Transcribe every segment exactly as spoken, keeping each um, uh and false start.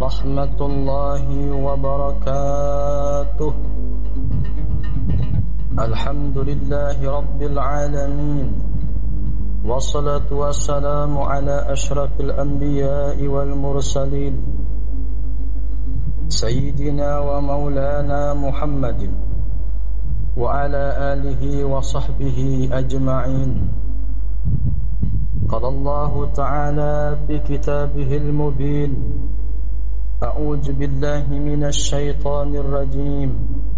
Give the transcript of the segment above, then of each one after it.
ورحمة الله وبركاته. الحمد لله رب العالمين، والصلاة والسلام على أشرف الأنبياء والمرسلين سيدنا ومولانا محمد وعلى آله وصحبه أجمعين. قال الله تعالى في كتابه المبين: أعوذ بالله من الشيطان الرجيم،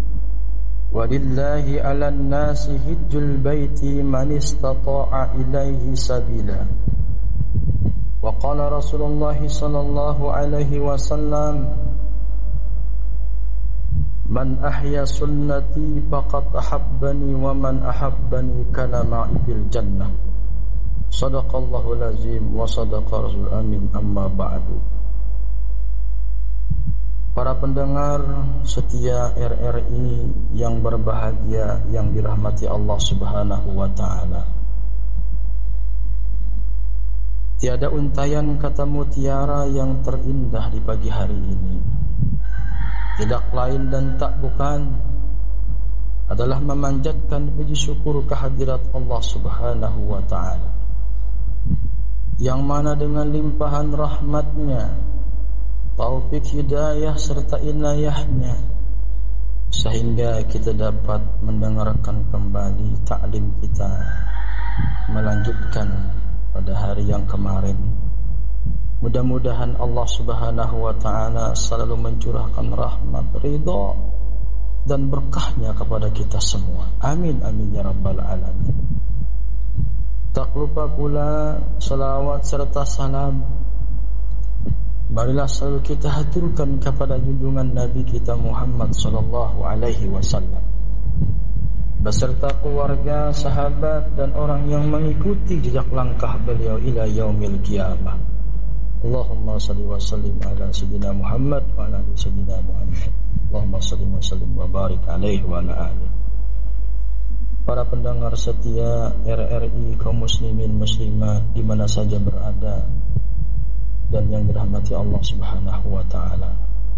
ولله على الناس حج البيت من استطاع إليه سبيلا. وقال رسول الله صلى الله عليه وسلم: من أحيا سنتي فقد أحبني ومن أحبني كان معي في الجنة. صدق الله العظيم وصدق رسول الأمين. أما بعد. Para pendengar setia R R I yang berbahagia, yang dirahmati Allah Subhanahu wa taala. Tiada untayan kata mutiara yang terindah di pagi hari ini. Tidak lain dan tak bukan adalah memanjatkan puji syukur kehadirat Allah Subhanahu wa taala, yang mana dengan limpahan rahmatnya, taufik hidayah serta inayahnya, sehingga kita dapat mendengarkan kembali taklim kita, melanjutkan pada hari yang kemarin. Mudah-mudahan Allah Subhanahu wa taala selalu mencurahkan rahmat, ridha dan berkahnya kepada kita semua. Amin amin ya rabbal alamin. Tak lupa pula salawat serta salam marilah selalu kita haturkan kepada junjungan Nabi kita Muhammad sallallahu alaihi wasallam beserta keluarga, sahabat dan orang yang mengikuti jejak langkah beliau ila yaumil qiyamah. Allahumma salli wa sallim ala sayyidina Muhammad wa ala ali sayyidina Muhammad. Allahumma salli wa sallim wa barik alaihi wa ala alihi. Para pendengar setia R R I, kaum muslimin muslimat di mana saja berada dan yang dirahmati Allah Subhanahu wa taala.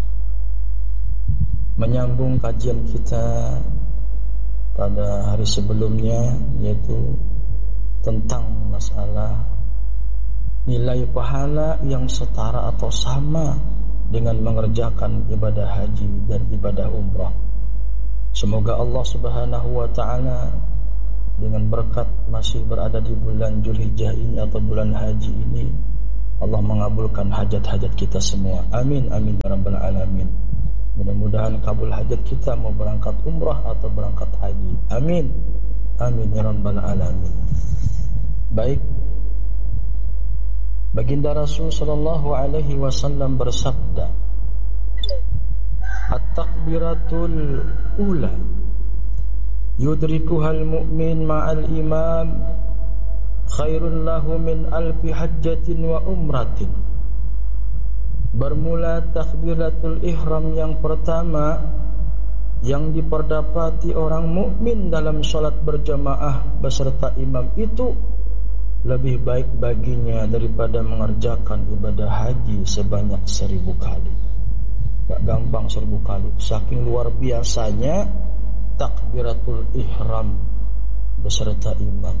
Menyambung kajian kita pada hari sebelumnya, yaitu tentang masalah nilai pahala yang setara atau sama dengan mengerjakan ibadah haji dan ibadah umrah. Semoga Allah Subhanahu wa taala dengan berkat masih berada di bulan Zulhijjah ini atau bulan haji ini, Allah mengabulkan hajat-hajat kita semua. Amin amin ya rabbal alamin. Mudah-mudahan kabul hajat kita mau berangkat umrah atau berangkat haji. Amin amin ya rabbal alamin. Baik. Baginda Rasul sallallahu alaihi wasallam bersabda, At-takbiratul ula yudrikuhal mu'min ma'al imam khairun lahu min alfi hajjatin wa umratin. Bermula takbiratul ihram yang pertama yang diperdapati orang mukmin dalam salat berjamaah beserta imam itu lebih baik baginya daripada mengerjakan ibadah haji sebanyak seribu kali. Gak gampang seribu kali, saking luar biasanya takbiratul ihram beserta imam.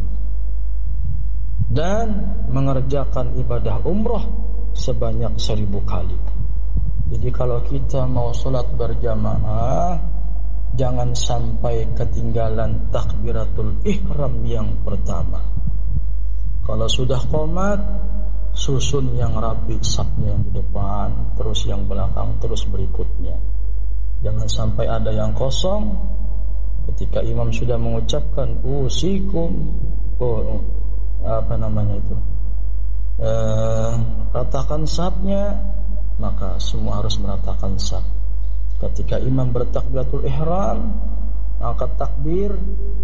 Dan mengerjakan ibadah umrah sebanyak seribu kali. Jadi kalau kita mau sholat berjamaah, jangan sampai ketinggalan takbiratul ihram yang pertama. Kalau sudah qomat, susun yang rapi, safnya yang di depan, terus yang belakang, terus berikutnya. Jangan sampai ada yang kosong ketika imam sudah mengucapkan usikum, oh, apa namanya itu, eh, ratakan safnya, maka semua harus meratakan saf. Ketika imam bertakbiratul ihram, maka takbir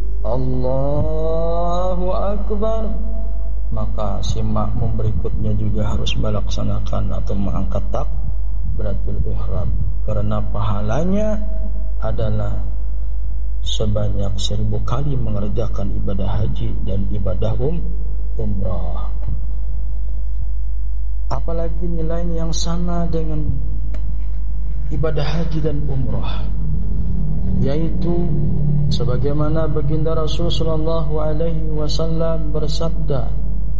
Allahu Akbar, maka si makmum berikutnya juga harus melaksanakan atau mengangkat takbiratul ihram, karena pahalanya adalah sebanyak seribu kali mengerjakan ibadah haji dan ibadah um, umrah. Apalagi nilainya yang sama dengan ibadah haji dan umrah, yaitu sebagaimana baginda Rasul sallallahu alaihi wasallam bersabda,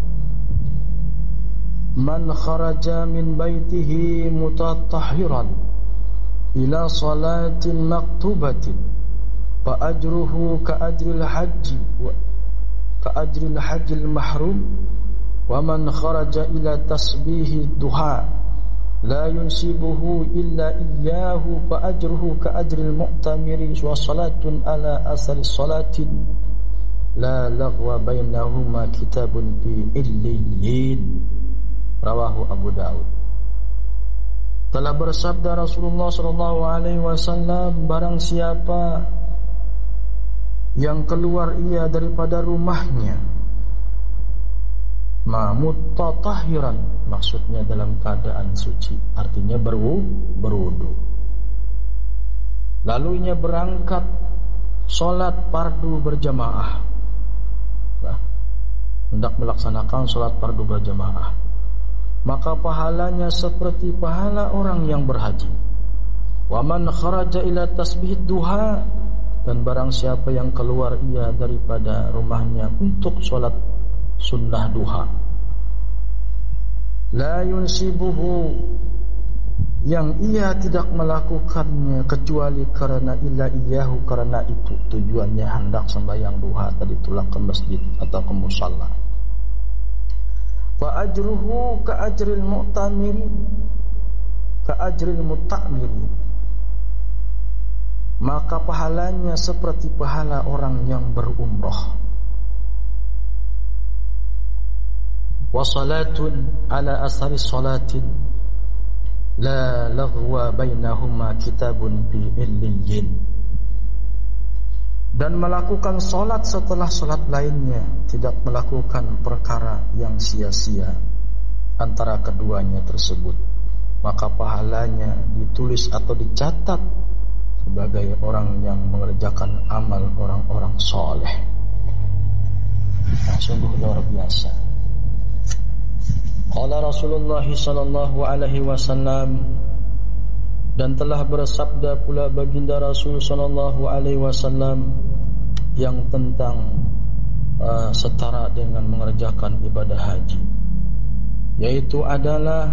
man kharaja min baitihi mutatahhiran ila salatin maktubatin fa ajruhu ka ajril haji wa ka ajril hajjil mahrum wa man kharaja ila tasbihi duha la yunsibuhu illa iyyahu fa ajruhu ka ajril mu'tamiri wa salatun ala asari salatin la laghwa bainahuma kitabun fi illiyin. Rawahu Abu Daud. Telah bersabda Rasulullah sallallahu alaihi wasallam, barang siapa yang keluar ia daripada rumahnya ma mutatahhiran, maksudnya dalam keadaan suci, artinya berwudu, lalu ia berangkat solat fardu berjamaah, nah, hendak melaksanakan solat fardu berjamaah, maka pahalanya seperti pahala orang yang berhaji. Wa man kharaja ila tasbih duha, dan barang siapa yang keluar ia daripada rumahnya untuk solat sunnah duha, la yunsibuhu, yang ia tidak melakukannya kecuali karena illa iyyahu, karena itu tujuannya hendak sembahyang duha tadi, itulah ke masjid atau ke musalla. Fa ajruhu ka ajril mu'tamiri ka ajril mu'tamiri, maka pahalanya seperti pahala orang yang berumrah. Wa salatun ala asari salatin la laghwa bainahuma kitabun fi illiyin, dan melakukan solat setelah solat lainnya, tidak melakukan perkara yang sia-sia antara keduanya tersebut, maka pahalanya ditulis atau dicatat sebagai orang yang mengerjakan amal orang-orang soleh. Nah, sungguh luar biasa. Qala Rasulullah sallallahu alaihi wasallam, dan telah bersabda pula baginda Rasul sallallahu alaihi wasallam yang tentang uh, setara dengan mengerjakan ibadah haji, yaitu adalah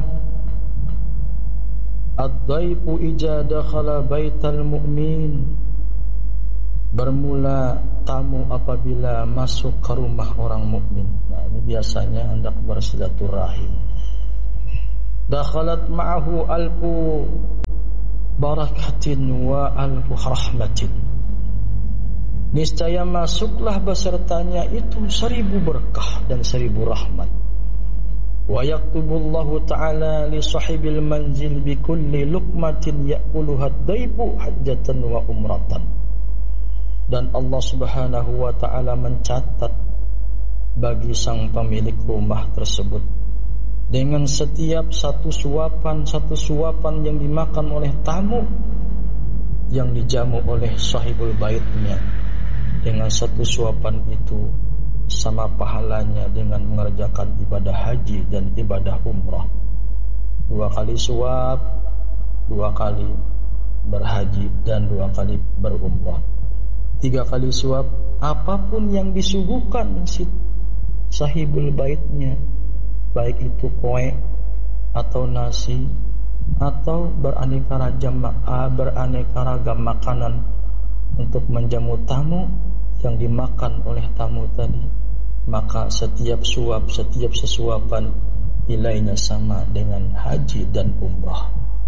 ad-dhaifu ija dakhala baital mu'min, bermula tamu apabila masuk ke rumah orang mukmin. Nah, ini biasanya hendak bersilaturahim. Dakhalat ma'ahu alfu barakatin wa alfu rahmatin, niscaya masuklah besertanya itu seribu berkah dan seribu rahmat. Wa yaktubullahu ta'ala li sahibil manzil bi kulli luqmatin ya'kuluha ad-daifu hajjatan wa umratan, dan Allah subhanahu wa ta'ala mencatat bagi sang pemilik rumah tersebut dengan setiap satu suapan satu suapan yang dimakan oleh tamu yang dijamu oleh sahibul baitnya, dengan satu suapan itu sama pahalanya dengan mengerjakan ibadah haji dan ibadah umrah. Dua kali suap, dua kali berhaji dan dua kali berumrah. Tiga kali suap, apapun yang disuguhkan si sahibul baitnya, baik itu kue atau nasi atau beraneka ragam beraneka ragam makanan untuk menjamu tamu yang dimakan oleh tamu tadi, maka setiap suap, setiap sesuapan nilainya sama dengan haji dan umrah.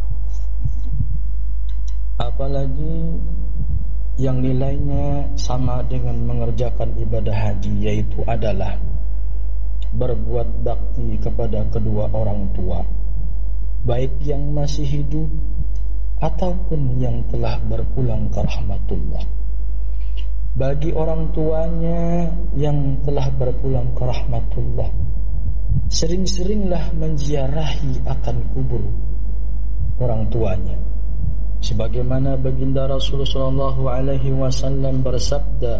Apalagi yang nilainya sama dengan mengerjakan ibadah haji, yaitu adalah berbuat bakti kepada kedua orang tua, baik yang masih hidup ataupun yang telah berpulang ke rahmatullah. Bagi orang tuanya yang telah berpulang ke rahmatullah, sering-seringlah menziarahi akan kubur orang tuanya, sebagaimana baginda Rasulullah sallallahu alaihi wasallam bersabda,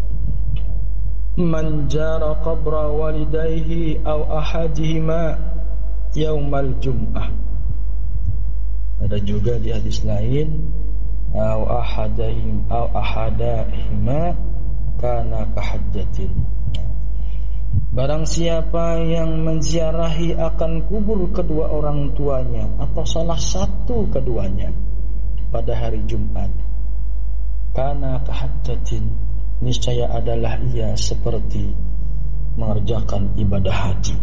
man jara qabra walidayhi aw ahadihima yaumal jum'ah. Ada juga di hadis lain, au ahadahim au ahadahima kana kahajjatin. Barang siapa yang menziarahi akan kubur kedua orang tuanya atau salah satu keduanya pada hari Jumat, kana kahajjatin, niscaya adalah ia seperti mengerjakan ibadah haji.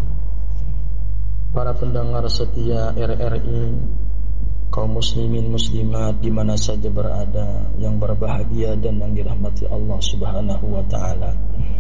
Para pendengar setia R R I, kaum muslimin muslimat di mana saja berada, yang berbahagia dan yang dirahmati Allah Subhanahu wa taala.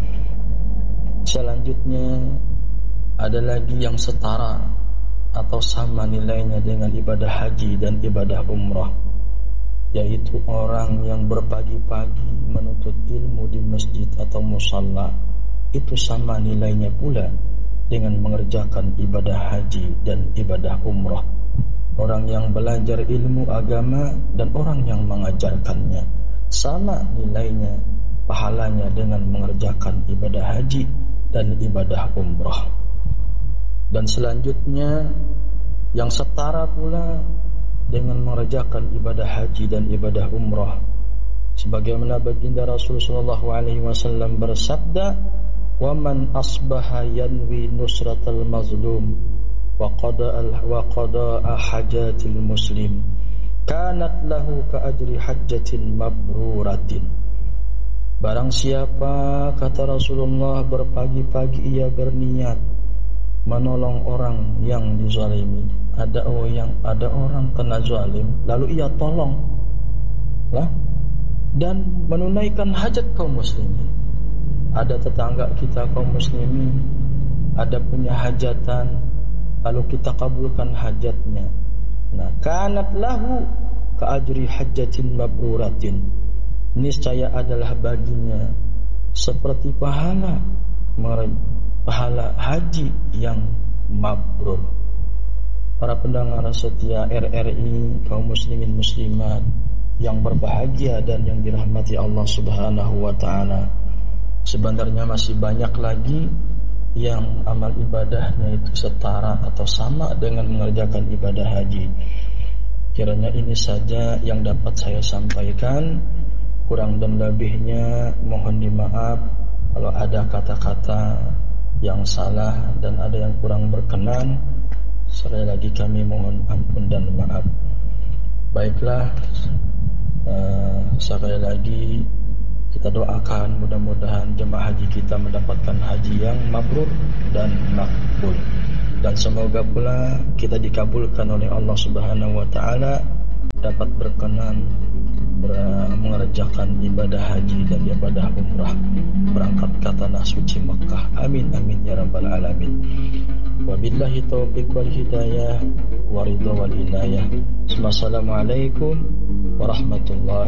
Selanjutnya ada lagi yang setara atau sama nilainya dengan ibadah haji dan ibadah umrah, yaitu orang yang berpagi-pagi menuntut ilmu di masjid atau musalla. Itu sama nilainya pula dengan mengerjakan ibadah haji dan ibadah umrah. Orang yang belajar ilmu agama dan orang yang mengajarkannya sama nilainya, pahalanya dengan mengerjakan ibadah haji dan ibadah umrah. Dan selanjutnya yang setara pula dengan mengerjakan ibadah haji dan ibadah umrah, sebagaimana baginda Rasulullah sallallahu alaihi wasallam bersabda, "Wa man asbaha yanwi nusratal mazlum wa qada'a wa qada'a hajatil muslim kanat lahu ka ajri hajjatin mabruratin." Barang siapa, kata Rasulullah, berpagi-pagi ia berniat menolong orang yang dizalimi. Ada orang yang ada orang kena zalim, lalu ia tolong, lah, dan menunaikan hajat kaum muslimin. Ada tetangga kita kaum muslimin, ada punya hajatan, lalu kita kabulkan hajatnya. Nah, kanat lahu ka ajri hajjatin mabruratin, niscaya adalah baginya seperti pahala pahala haji yang mabrur. Para pendengar setia R R I, kaum muslimin muslimat yang berbahagia dan yang dirahmati Allah Subhanahu wa taala, sebenarnya masih banyak lagi yang amal ibadahnya itu setara atau sama dengan mengerjakan ibadah haji. Kiranya ini saja yang dapat saya sampaikan. Kurang dan lebihnya mohon dimaaf kalau ada kata-kata yang salah dan ada yang kurang berkenan. Sekali lagi kami mohon ampun dan maaf. Baiklah, uh, sekali lagi kita doakan mudah-mudahan jemaah haji kita mendapatkan haji yang mabrur dan makbul, dan semoga pula kita dikabulkan oleh Allah Subhanahu wa taala, dapat berkenan mengerjakan ibadah haji dan ibadah umrah, berangkat ke tanah suci Makkah. Amin amin ya rabbal alamin. Wabillahi taufiq wal hidayah wa ridha wal inayah. Wassalamualaikum warahmatullahi